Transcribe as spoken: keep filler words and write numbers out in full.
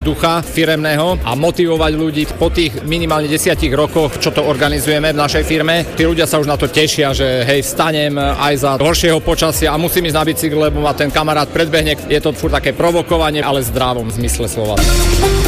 ducha firemného a motivovať ľudí po tých minimálne desiatich rokoch, čo to organizujeme v našej firme. Tí ľudia sa už na to tešia, že hej, vstanem aj za horšieho počasia a musím ísť na bicykel, lebo ma ten kamarát predbehne. Je to furt také provokovanie, ale v zdravom zmysle slova.